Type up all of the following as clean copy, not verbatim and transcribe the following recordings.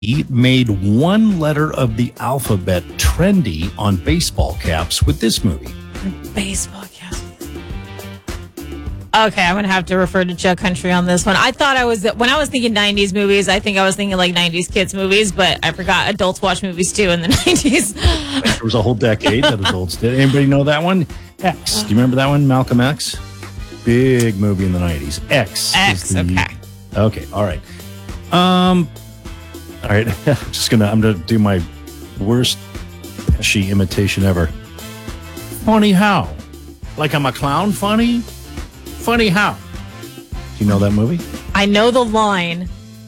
He made one letter of the alphabet trendy on baseball caps with this movie? Baseball cast. Okay, I'm going to have to refer to Chuck Country on this one. When I was thinking 90s movies, I think I was thinking like 90s kids movies, but I forgot adults watch movies too in the 90s. There was a whole decade that adults did. Anybody know that one? X. Do you remember that one? Malcolm X? Big movie in the 90s. X. Okay. Okay, all right. All right, I'm gonna do my worst Pesci imitation ever. Funny how? Like I'm a clown funny? Funny how? Do you know that movie? I know the line.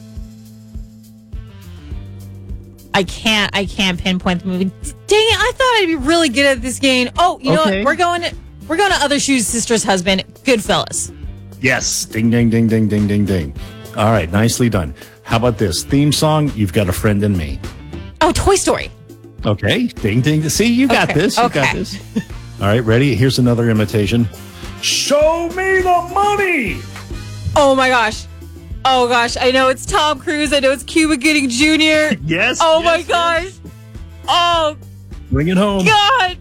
I can't pinpoint the movie. Dang it, I thought I'd be really good at this game. Oh, you know what? We're going to Other Shoes Sister's Husband, Goodfellas. Yes. Ding, ding, ding, ding, ding, ding, ding. All right, nicely done. How about this? Theme song, You've Got a Friend in Me. Oh, Toy Story. Okay. Ding, ding. See, you got this. You got this. All right, ready? Here's another imitation. Show me the money. Oh, my gosh. Oh, gosh. I know it's Tom Cruise. I know it's Cuba Gooding Jr. Yes. Oh, my gosh. Oh, bring it home. God.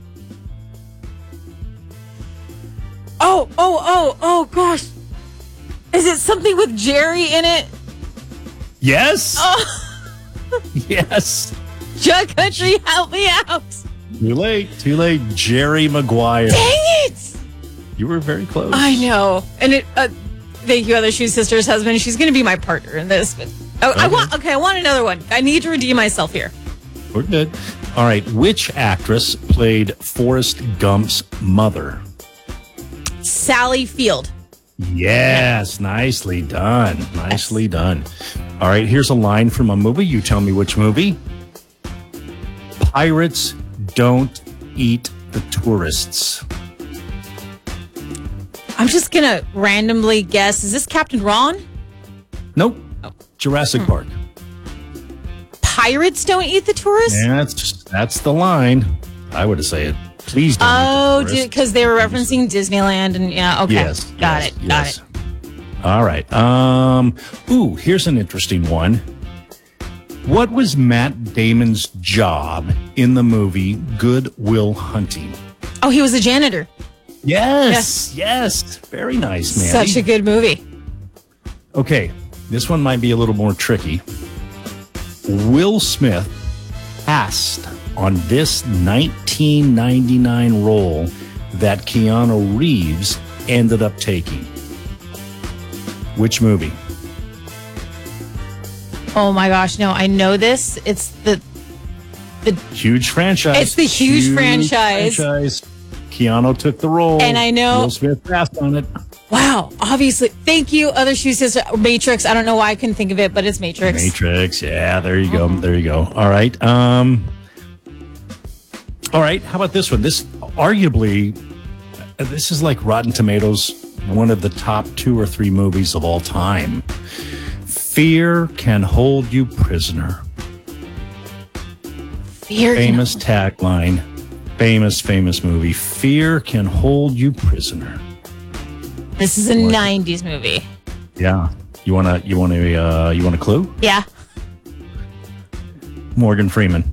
Oh, gosh. Is it something with Jerry in it? Yes. Oh. Yes. Chuck Country, help me out. Too late. Jerry Maguire. Dang it. You were very close. I know. And thank you, Other Shoes Sister's Husband. She's going to be my partner in this. But I want another one. I need to redeem myself here. We're good. All right. Which actress played Forrest Gump's mother? Sally Field. Yes. Nicely done. Nicely done. All right. Here's a line from a movie. You tell me which movie. Pirates don't eat the tourists. I'm just going to randomly guess. Is this Captain Ron? Nope. Jurassic Park. Pirates don't eat the tourists? Yeah, that's the line. I would say it. Please don't. Oh, because they were referencing Disneyland and okay. Yes. Got it. All right. Here's an interesting one. What was Matt Damon's job in the movie Good Will Hunting? Oh, he was a janitor. Yes. Very nice, man. Such a good movie. Okay, this one might be a little more tricky. Will Smith passed on this 1999 role that Keanu Reeves ended up taking. Which movie? Oh my gosh, no, I know this. It's the huge franchise. It's the huge franchise. Keanu took the role. And I know Will Smith passed on it. Wow, obviously. Thank you, Other Shoe Sister. Matrix. I don't know why I couldn't think of it, but it's Matrix. Matrix. Yeah, there you go. There you go. All right. All right. How about this one? This is like Rotten Tomatoes, one of the top 2 or 3 movies of all time. Fear Can Hold You Prisoner. Famous tagline. Famous movie. Fear Can Hold You Prisoner. This is a 90s movie. Yeah. You want a clue? Yeah. Morgan Freeman.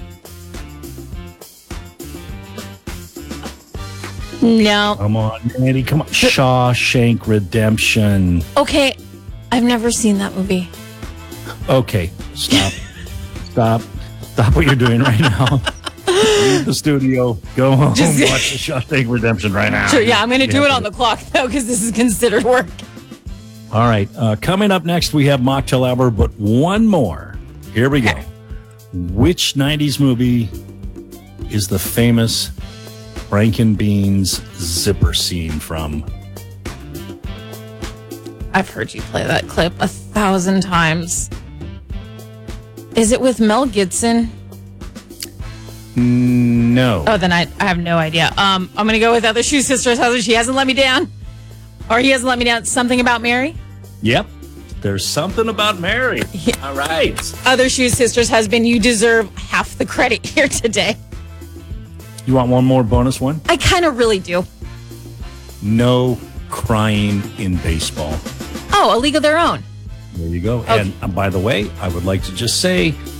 No. Come on, Andy. Come on. Shawshank Redemption. Okay. I've never seen that movie. Okay. Stop. Stop what you're doing right now. Leave the studio. Go home. Watch the Shawshank Redemption right now. Sure, yeah, I'm going to do it on the clock, though, because this is considered work. All right. Coming up next, we have Mocktail Hour, but one more. Here we go. Which 90s movie is the famous Frankenbeans zipper scene from? I've heard you play that clip 1,000 times. Is it with Mel Gibson? No. Oh, then I have no idea. I'm going to go with Other Shoe Sister's Husband. She hasn't let me down. Or he hasn't let me down. Something About Mary? Yep. There's something about Mary. Yeah. All right. Other Shoe Sister's Husband, you deserve half the credit here today. You want one more bonus one? I kind of really do. No crying in baseball. Oh, A League of Their Own. There you go. Okay. And by the way, I would like to just say